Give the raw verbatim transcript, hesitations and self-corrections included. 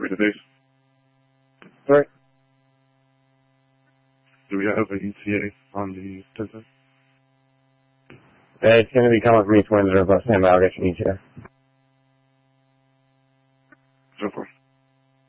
Three to days. Sorry? Do we have an E T A on the ten ten? Uh, it's going to be coming from each window, but Sam, I'll get you an E T A.